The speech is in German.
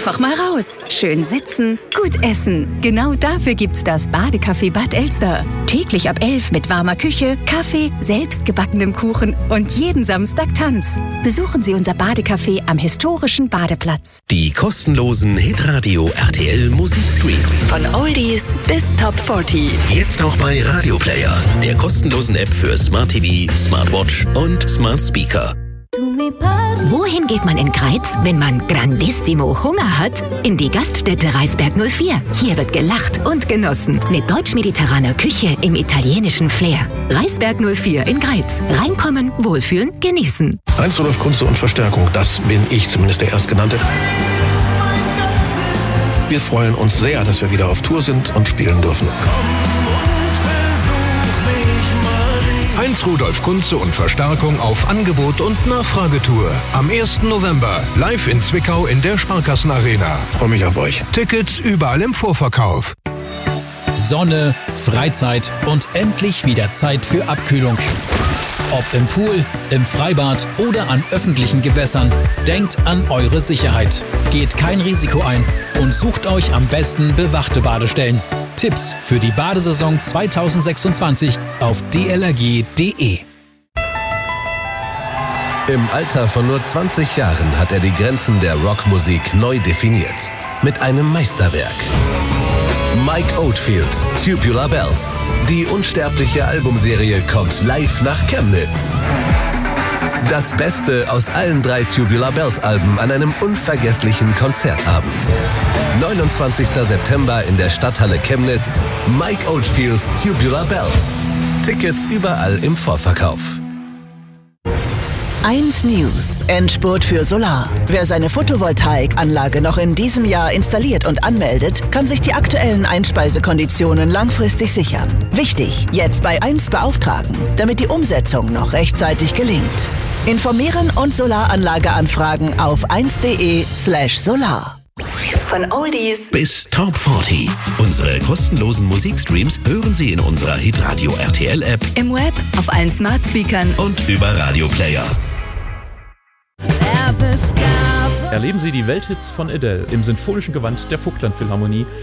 Einfach mal raus. Schön sitzen, gut essen. Genau dafür gibt's das Badecafé Bad Elster. Täglich ab 11 mit warmer Küche, Kaffee, selbstgebackenem Kuchen und jeden Samstag Tanz. Besuchen Sie unser Badecafé am historischen Badeplatz. Die kostenlosen Hitradio RTL Musikstreams. Von Oldies bis Top 40. Jetzt auch bei Radio Player, der kostenlosen App für Smart TV, Smartwatch und Smart Speaker. Wohin geht man in Greiz, wenn man grandissimo Hunger hat? In die Gaststätte Reisberg 04. Hier wird gelacht und genossen. Mit deutsch-mediterraner Küche im italienischen Flair. Reisberg 04 in Greiz. Reinkommen, wohlfühlen, genießen. Heinz Rudolf Kunze und Verstärkung, das bin ich, zumindest der Erstgenannte. Wir freuen uns sehr, dass wir wieder auf Tour sind und spielen dürfen. Heinz Rudolf Kunze und Verstärkung auf Angebot und Nachfragetour. Am 1. November live in Zwickau in der Sparkassenarena. Freue mich auf euch. Tickets überall im Vorverkauf. Sonne, Freizeit und endlich wieder Zeit für Abkühlung. Ob im Pool, im Freibad oder an öffentlichen Gewässern, denkt an eure Sicherheit. Geht kein Risiko ein und sucht euch am besten bewachte Badestellen. Tipps für die Badesaison 2026 auf dlrg.de. Im Alter von nur 20 Jahren hat er die Grenzen der Rockmusik neu definiert. Mit einem Meisterwerk. Mike Oldfield, Tubular Bells. Die unsterbliche Albumserie kommt live nach Chemnitz. Das Beste aus allen 3 Tubular Bells Alben an einem unvergesslichen Konzertabend. 29. September in der Stadthalle Chemnitz. Mike Oldfields Tubular Bells. Tickets überall im Vorverkauf. 1 News. Endspurt für Solar. Wer seine Photovoltaikanlage noch in diesem Jahr installiert und anmeldet, kann sich die aktuellen Einspeisekonditionen langfristig sichern. Wichtig, jetzt bei 1 beauftragen, damit die Umsetzung noch rechtzeitig gelingt. Informieren und Solaranlage anfragen auf 1.de/solar. Von Oldies Bis Top 40. Unsere kostenlosen Musikstreams hören Sie in unserer Hitradio RTL App, im Web, auf allen Smart Speakern und über Radio Player. Erleben Sie die Welthits von Adele im sinfonischen Gewand der Vogtland Philharmonie